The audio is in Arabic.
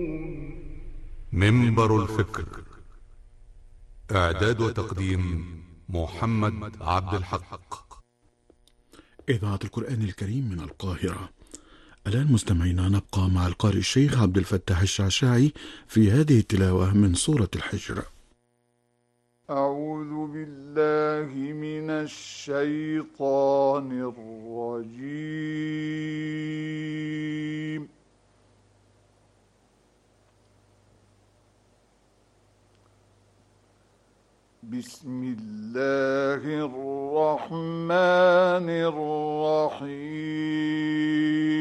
منبر الفكر. إعداد وتقديم محمد عبد الحق. إذاعة القرآن الكريم من القاهرة. الآن مستمعينا نبقى مع القارئ الشيخ عبد الفتاح الشعشاعي في هذه التلاوة من سورة الحجر. أعوذ بالله من الشيطان الرجيم. بسم الله الرحمن الرحيم.